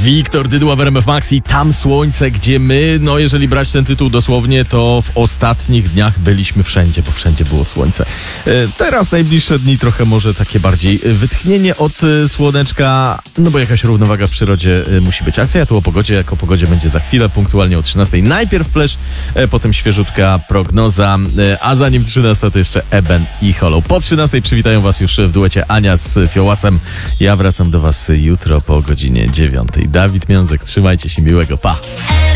Wiktor Dydła w RMF Max i Tam Słońce, gdzie my, jeżeli brać ten tytuł dosłownie, to w ostatnich dniach byliśmy wszędzie, bo wszędzie było słońce. Teraz najbliższe dni trochę może takie bardziej wytchnienie od słoneczka, bo jakaś równowaga w przyrodzie musi być. A co ja tu o pogodzie? Jak o pogodzie będzie za chwilę, punktualnie o 13. Najpierw Flash, potem świeżutka prognoza, a zanim 13 to jeszcze Eben i Hollow. Po 13 przywitają was już w duecie Ania z Fiołasem. Ja wracam do was jutro po godzinie 9. Dawid Miązek, trzymajcie się, miłego, pa!